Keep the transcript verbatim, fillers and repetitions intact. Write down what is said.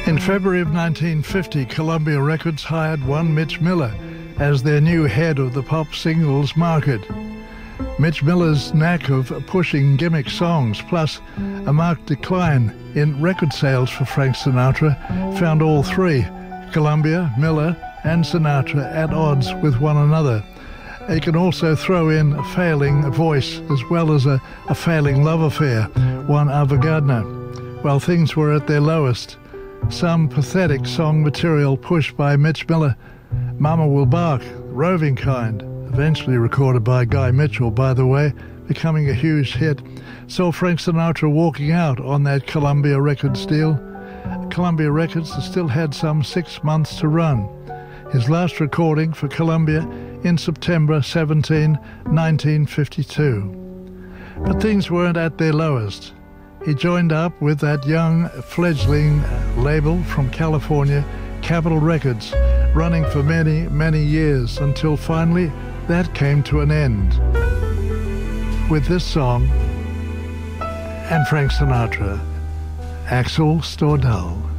In February of nineteen fifty, Columbia Records hired one Mitch Miller as their new head of the pop singles market. Mitch Miller's knack of pushing gimmick songs, plus a marked decline in record sales for Frank Sinatra, found all three, Columbia, Miller and Sinatra, at odds with one another. He can also throw in a failing voice as well as a, a failing love affair, one Ava Gardner. While things were at their lowest, some pathetic song material pushed by Mitch Miller, Mama Will Bark, Roving Kind, eventually recorded by Guy Mitchell, by the way, becoming a huge hit, saw Frank Sinatra walking out on that Columbia Records deal. Columbia Records still had some six months to run. His last recording for Columbia in September seventeenth, nineteen fifty-two. But things weren't at their lowest. He joined up with that young fledgling label from California, Capitol Records, running for many, many years until finally that came to an end with this song and Frank Sinatra, Axel Stordahl.